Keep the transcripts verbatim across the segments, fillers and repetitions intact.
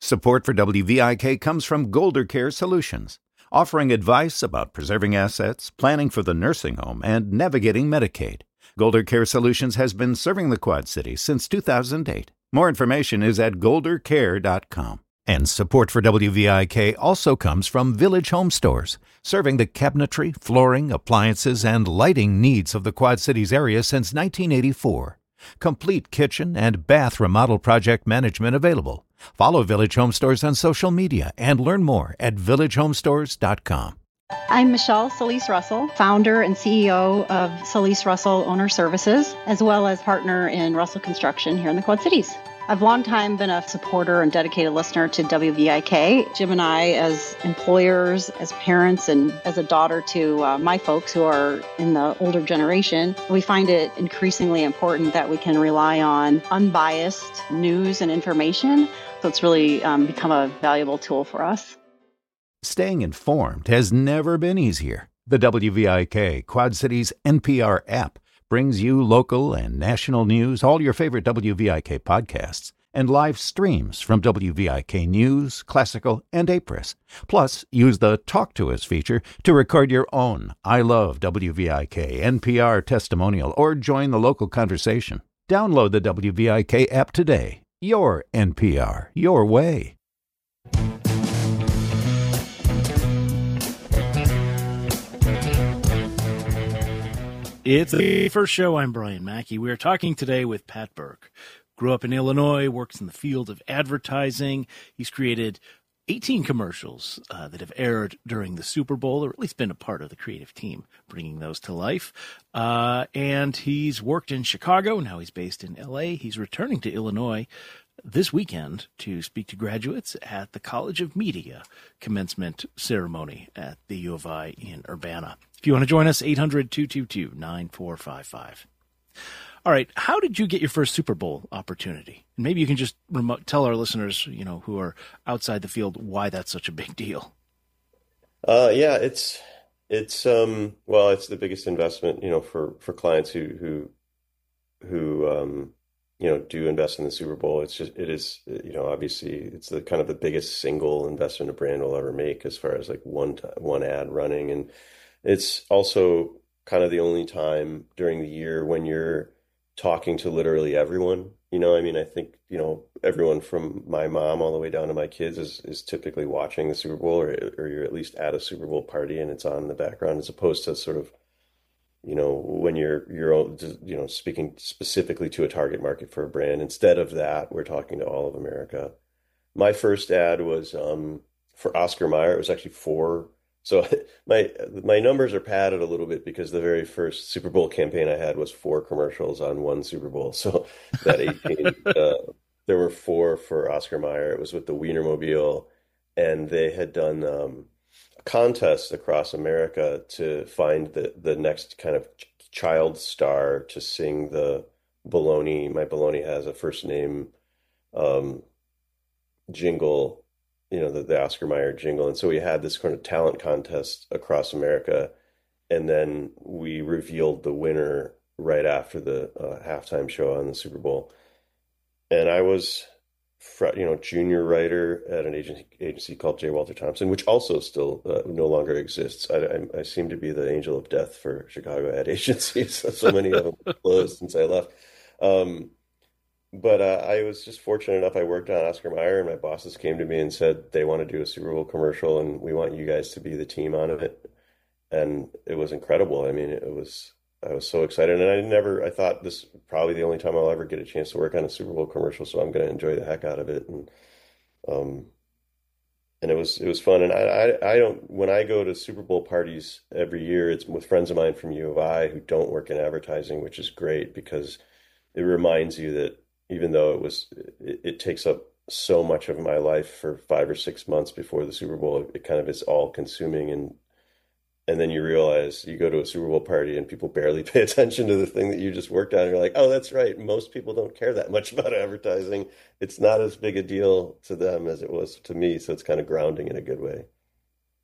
Support for W V I K comes from Golder Care Solutions, offering advice about preserving assets, planning for the nursing home, and navigating Medicaid. Golder Care Solutions has been serving the Quad Cities since two thousand eight. More information is at golder care dot com. And support for W V I K also comes from Village Home Stores, serving the cabinetry, flooring, appliances, and lighting needs of the Quad Cities area since nineteen eighty-four. Complete kitchen and bath remodel project management available. Follow Village Home Stores on social media and learn more at village home stores dot com. I'm Michelle Solis Russell, founder and C E O of Solis Russell Owner Services, as well as partner in Russell Construction here in the Quad Cities. I've long time been a supporter and dedicated listener to W V I K. Jim and I, as employers, as parents, and as a daughter to uh, my folks who are in the older generation, we find it increasingly important that we can rely on unbiased news and information. So it's really um, become a valuable tool for us. Staying informed has never been easier. The W V I K Quad Cities N P R app brings you local and national news, all your favorite W V I K podcasts, and live streams from W V I K News, Classical, and A P R I S. Plus, use the Talk to Us feature to record your own I Love W V I K N P R testimonial or join the local conversation. Download the W V I K app today. Your N P R, your way. It's the first show. I'm Brian Mackey. We are talking today with Pat Burke. Grew up in Illinois, works in the field of advertising. He's created eighteen commercials uh, that have aired during the Super Bowl, or at least been a part of the creative team bringing those to life. Uh, and he's worked in Chicago. Now he's based in L A. He's returning to Illinois this weekend to speak to graduates at the College of Media commencement ceremony at the U of I in Urbana. If you want to join us, eight hundred, two two two, nine four five five. All right, how did you get your first Super Bowl opportunity? And maybe you can just remote, tell our listeners, you know, who are outside the field, why that's such a big deal. Uh, yeah, it's it's um, well, it's the biggest investment, you know, for for clients who who who um, you know do invest in the Super Bowl. It's just it is you know obviously it's the kind of the biggest single investment a brand will ever make as far as like one one ad running, and it's also kind of the only time during the year when you're talking to literally everyone. You know, I mean, I think, you know, everyone from my mom all the way down to my kids is, is typically watching the Super Bowl, or, or you're at least at a Super Bowl party and it's on in the background, as opposed to sort of, you know, when you're, you're, you know, speaking specifically to a target market for a brand. Instead of that, we're talking to all of America. My first ad was um, for Oscar Mayer. It was actually four. So my my numbers are padded a little bit because the very first Super Bowl campaign I had was four commercials on one Super Bowl. So that eighteen, uh, there were four for Oscar Mayer. It was with the Wienermobile, and they had done um, a contest across America to find the the next kind of child star to sing the Baloney. My Baloney has a first name um, jingle. You know, the, the Oscar Mayer jingle. And so we had this kind of talent contest across America. And then we revealed the winner right after the uh, halftime show on the Super Bowl. And I was, you know, junior writer at an agency, agency called J. Walter Thompson, which also still uh, no longer exists. I, I, I seem to be the angel of death for Chicago ad agencies. So many of them closed since I left. Um, But uh, I was just fortunate enough. I worked on Oscar Mayer, and my bosses came to me and said they want to do a Super Bowl commercial, and we want you guys to be the team on it. And it was incredible. I mean, it was. I was so excited, and I never. I thought this was probably the only time I'll ever get a chance to work on a Super Bowl commercial, so I'm going to enjoy the heck out of it. And um, and it was it was fun. And I, I I don't. When I go to Super Bowl parties every year, it's with friends of mine from U of I who don't work in advertising, which is great because it reminds you that. Even though it was, it, it takes up so much of my life for five or six months before the Super Bowl, it, it kind of is all consuming. And, and then you realize you go to a Super Bowl party and people barely pay attention to the thing that you just worked on. You're like, oh, that's right. Most people don't care that much about advertising. It's not as big a deal to them as it was to me. So it's kind of grounding in a good way.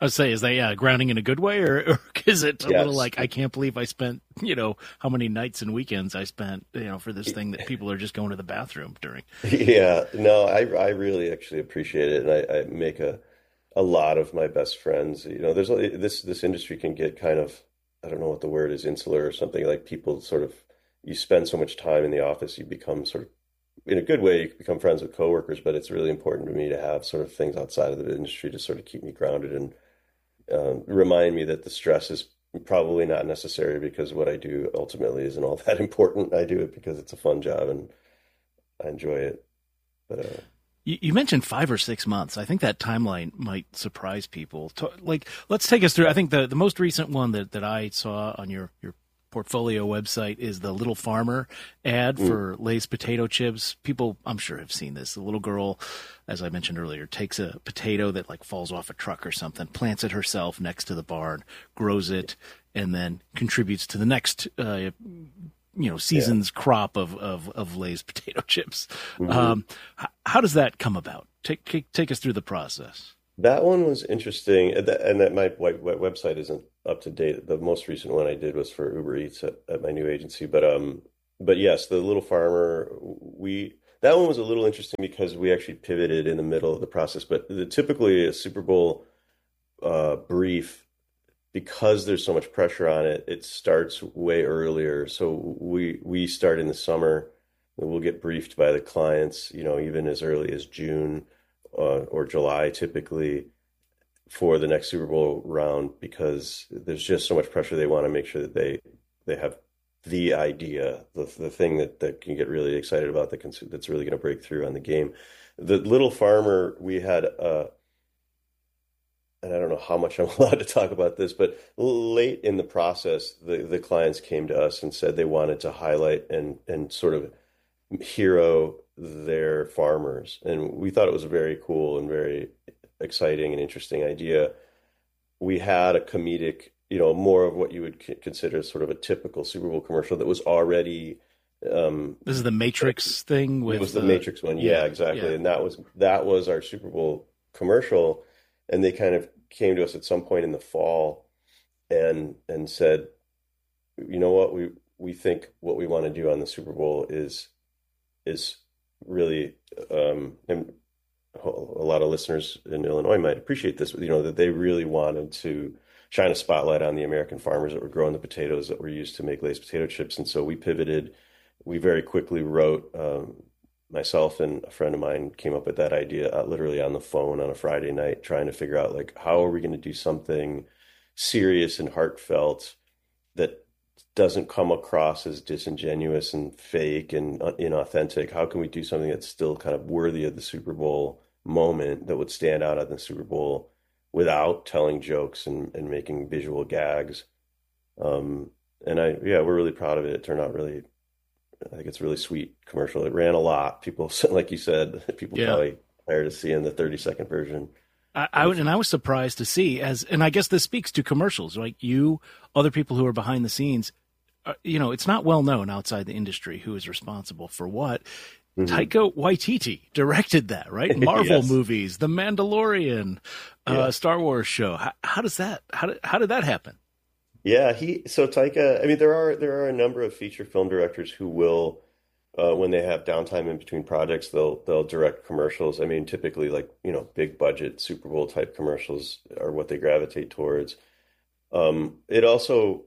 I would say, is that yeah, grounding in a good way, or, or is it a Yes. little like, I can't believe I spent, you know, how many nights and weekends I spent, you know, for this thing that people are just going to the bathroom during. Yeah, no, I I really actually appreciate it, and I, I make a a lot of my best friends. You know, there's a- this this industry can get kind of, I don't know what the word is, insular or something. Like people sort of, you spend so much time in the office, you become sort of, in a good way, you become friends with coworkers. But it's really important to me to have sort of things outside of the industry to sort of keep me grounded and um, remind me that the stress is probably not necessary, because what I do ultimately isn't all that important. I do it because it's a fun job and I enjoy it. But uh, You, you mentioned five or six months. I think that timeline might surprise people. To, like, let's take us through. I think the, the most recent one that, that I saw on your, your portfolio website is the Little Farmer ad Mm. for Lay's potato chips. People, I'm sure, have seen this. The little girl, as I mentioned earlier, takes a potato that like falls off a truck or something, plants it herself next to the barn, grows it, and then contributes to the next uh, you know, season's yeah. crop of, of, of Lay's potato chips. Mm-hmm. Um, how, how does that come about? Take, take, take us through the process. That one was interesting. And that, and that my website isn't up to date. The most recent one I did was for Uber Eats at, at my new agency. But, um, but yes, the Little Farmer, we, that one was a little interesting because we actually pivoted in the middle of the process. But the, typically a Super Bowl uh, brief, because there's so much pressure on it, it starts way earlier. So we we start in the summer, and we'll get briefed by the clients, you know, even as early as June uh, or July, typically, for the next Super Bowl round, because there's just so much pressure. They want to make sure that they they have the idea, the the thing that, that can get really excited about, that can, that's really going to break through on the game. The Little Farmer, we had uh and I don't know how much I'm allowed to talk about this, but late in the process, the, the clients came to us and said they wanted to highlight and, and sort of hero their farmers. And we thought it was a very cool and very exciting and interesting idea. We had a comedic, you know, more of what you would consider sort of a typical Super Bowl commercial that was already... Um, this is the Matrix thing? With It was the uh, Matrix one. Yeah, yeah exactly. Yeah. And that was that was our Super Bowl commercial. And they kind of came to us at some point in the fall and and said, you know what, we we think what we want to do on the Super Bowl is is really um, and a lot of listeners in Illinois might appreciate this, you know, that they really wanted to shine a spotlight on the American farmers that were growing the potatoes that were used to make Lay's potato chips. And so we pivoted. We very quickly wrote. Um, Myself and a friend of mine came up with that idea uh, literally on the phone on a Friday night, trying to figure out, like, how are we going to do something serious and heartfelt that doesn't come across as disingenuous and fake and inauthentic? How can we do something that's still kind of worthy of the Super Bowl moment, that would stand out on the Super Bowl without telling jokes and, and making visual gags? Um, and I, yeah, we're really proud of it. It turned out really, I think it's a really sweet commercial. It ran a lot. People, like you said, people yeah. probably tired of seeing the thirty second version. I, I and I was surprised to see, as, and I guess this speaks to commercials, like you, other people who are behind the scenes. Uh, you know, it's not well known outside the industry who is responsible for what. Mm-hmm. Taika Waititi directed that, right? Marvel yes. movies, The Mandalorian, uh, yeah. Star Wars show. How, how does that? How did how did that happen? Yeah, he so Taika, I mean, there are there are a number of feature film directors who will, uh, when they have downtime in between projects, they'll they'll direct commercials. I mean, typically, like, you know, big budget Super Bowl type commercials are what they gravitate towards. Um, it also,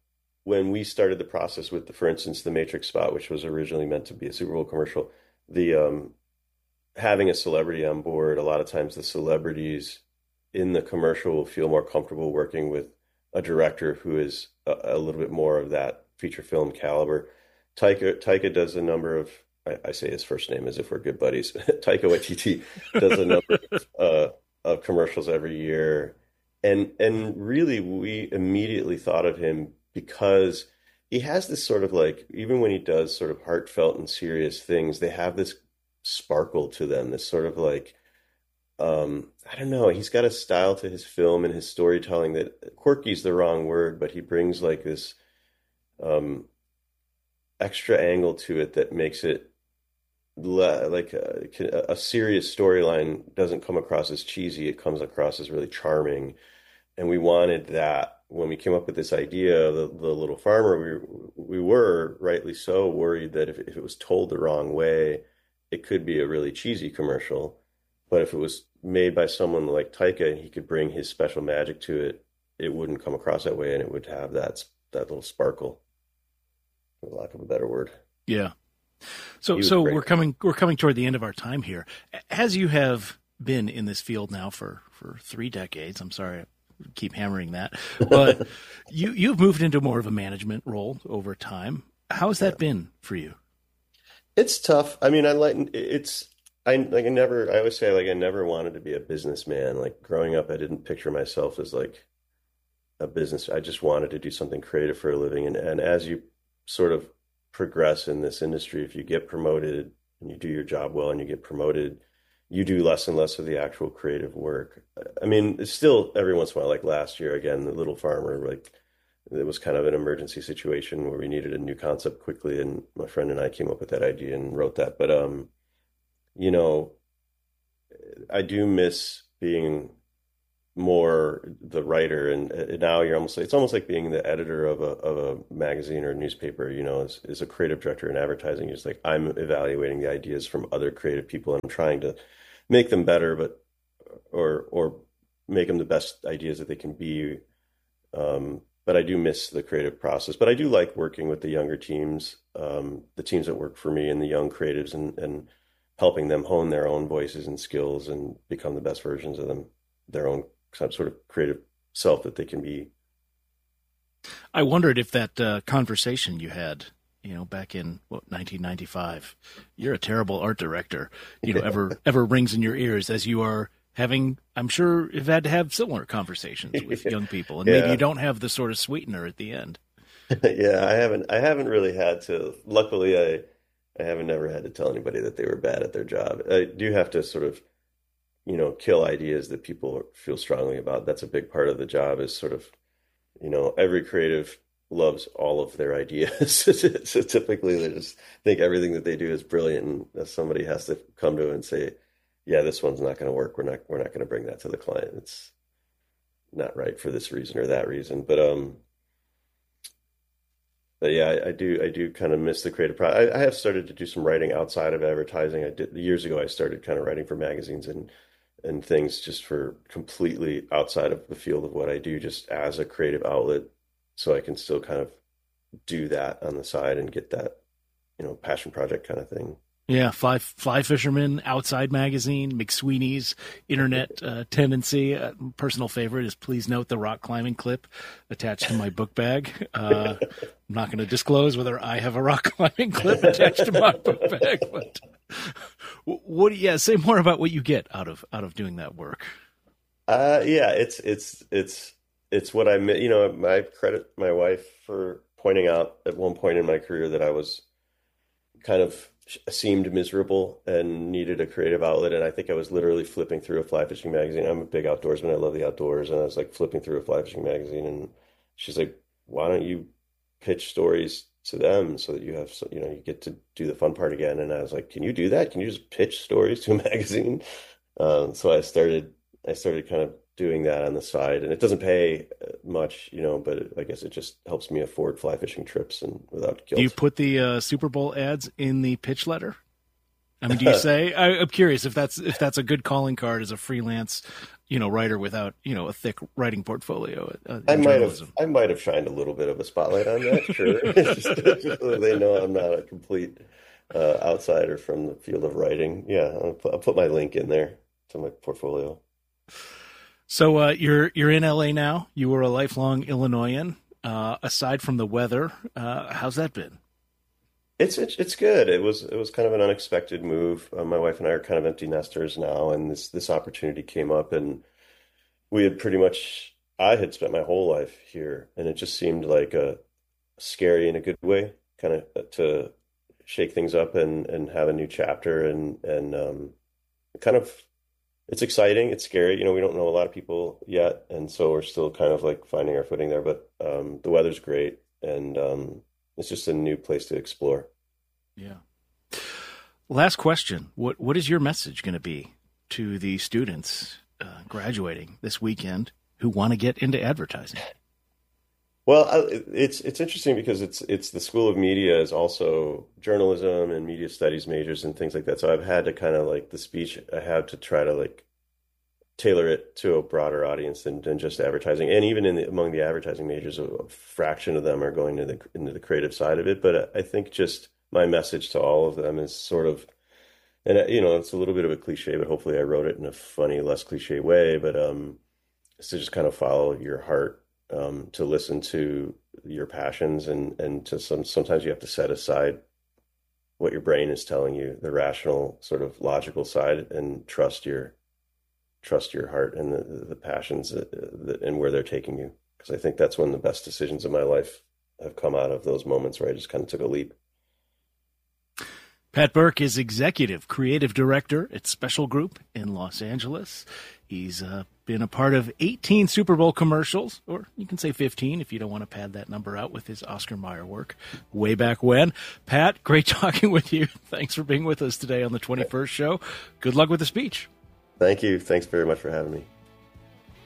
when we started the process with the, for instance, the Matrix spot, which was originally meant to be a Super Bowl commercial, the um, having a celebrity on board, a lot of times the celebrities in the commercial will feel more comfortable working with a director who is a, a little bit more of that feature film caliber. Taika, Taika does a number of, I, I say his first name as if we're good buddies. Taika Waititi does a number of, uh, of commercials every year. And, and really, we immediately thought of him because he has this sort of, like, even when he does sort of heartfelt and serious things, they have this sparkle to them, this sort of like, Um, I don't know. He's got a style to his film and his storytelling that, quirky is the wrong word, but he brings like this um, extra angle to it that makes it le- like a, a serious storyline doesn't come across as cheesy. It comes across as really charming. and we wanted that. When we came up with this idea, the, the little farmer, we we were rightly so worried that if, if it was told the wrong way, it could be a really cheesy commercial. But if it was made by someone like Taika and he could bring his special magic to it, it wouldn't come across that way, and it would have that that little sparkle, for lack of a better word. Yeah. So so great. we're coming we're coming toward the end of our time here. As you have been in this field now for, for three decades, I'm sorry. Keep hammering that, but you you've moved into more of a management role over time. How's that yeah. been for you? It's tough. I mean, I like it's I like I never I always say like I never wanted to be a businessman. Like growing up, I didn't picture myself as like a business. I just wanted to do something creative for a living. And and as you sort of progress in this industry, if you get promoted and you do your job well and you get promoted, you do less and less of the actual creative work. I mean, it's still every once in a while, like last year, again, the little farmer, like it was kind of an emergency situation where we needed a new concept quickly. And my friend and I came up with that idea and wrote that. But, um, you know, I do miss being more the writer. And, and now you're almost like, it's almost like being the editor of a, of a magazine or a newspaper, you know, as, as a creative director in advertising. It's like, I'm evaluating the ideas from other creative people and I'm trying to make them better, but or or make them the best ideas that they can be. Um, but I do miss the creative process. But I do like working with the younger teams, um, the teams that work for me and the young creatives, and, and helping them hone their own voices and skills and become the best versions of them, their own sort of creative self that they can be. I wondered if that uh, conversation you had, you know, back in what, nineteen ninety-five, you're a terrible art director, you know, ever ever rings in your ears as you are having, I'm sure you've had to have similar conversations with young people, and yeah. maybe you don't have the sort of sweetener at the end. yeah, I haven't I haven't really had to. Luckily, I I haven't never had to tell anybody that they were bad at their job. I do have to sort of, you know, kill ideas that people feel strongly about. That's a big part of the job, is sort of, you know, every creative loves all of their ideas. So typically they just think everything that they do is brilliant, and somebody has to come to it and say, yeah, this one's not going to work. We're not, we're not going to bring that to the client. It's not right for this reason or that reason. But, um, but yeah, I, I do, I do kind of miss the creative process. I, I have started to do some writing outside of advertising. I did years ago. I started kind of writing for magazines and, and things just for completely outside of the field of what I do, just as a creative outlet. So I can still kind of do that on the side and get that, you know, passion project kind of thing. Yeah, Fly, Fly Fisherman, Outside Magazine, McSweeney's Internet uh, Tendency. Uh, personal favorite is Please Note the Rock Climbing clip attached to my book bag. Uh, I'm not going to disclose whether I have a rock climbing clip attached to my book bag, but what? Yeah, say more about what you get out of out of doing that work. Uh, yeah, it's it's it's. It's what I, you know, I credit my wife for pointing out at one point in my career that I was kind of seemed miserable and needed a creative outlet. And I think I was literally flipping through a fly fishing magazine. I'm a big outdoorsman. I love the outdoors. And I was like flipping through a fly fishing magazine. And she's like, why don't you pitch stories to them so that you have, you know, you get to do the fun part again. And I was like, can you do that? Can you just pitch stories to a magazine? Um, so I started, I started kind of doing that on the side, and it doesn't pay much, you know, but I guess it just helps me afford fly fishing trips and without guilt. Do you put the uh, Super Bowl ads in the pitch letter? I mean, do you say, I, I'm curious if that's, if that's a good calling card as a freelance, you know, writer without, you know, a thick writing portfolio. Uh, I might journalism. have, I might have shined a little bit of a spotlight on that. Sure. just, just so they know I'm not a complete uh, outsider from the field of writing. Yeah. I'll put, I'll put my link in there to my portfolio. So uh, you're you're in L A now. You were a lifelong Illinoisan. Uh, aside from the weather, uh, how's that been? It's, it's it's good. It was it was kind of an unexpected move. Uh, my wife and I are kind of empty nesters now, and this this opportunity came up, and we had pretty much I had spent my whole life here, and it just seemed like a scary in a good way, kind of to shake things up and and have a new chapter, and and um, kind of. It's exciting. It's scary. You know, we don't know a lot of people yet. And so we're still kind of like finding our footing there, but um, the weather's great. And um, it's just a new place to explore. Yeah. Last question. What What is your message going to be to the students uh, graduating this weekend who want to get into advertising? Well, it's it's interesting because it's it's the School of Media is also journalism and media studies majors and things like that. So I've had to kind of like the speech I have to try to like tailor it to a broader audience than, than just advertising. And even in the, among the advertising majors, a, a fraction of them are going into the into the creative side of it. But I think just my message to all of them is sort of, and you know, it's a little bit of a cliche, but hopefully I wrote it in a funny, less cliche way. But um, it's to just kind of follow your heart. Um, to listen to your passions and, and to some, sometimes you have to set aside what your brain is telling you, the rational sort of logical side, and trust your, trust your heart and the, the passions that, that, and where they're taking you. Because I think that's when the best decisions of my life have come out of those moments where I just kind of took a leap. Pat Burke is Executive Creative Director at Special Group in Los Angeles. He's uh, been a part of eighteen Super Bowl commercials, or you can say fifteen if you don't want to pad that number out with his Oscar Mayer work way back when. Pat, great talking with you. Thanks for being with us today on the twenty-first show. Good luck with the speech. Thank you. Thanks very much for having me.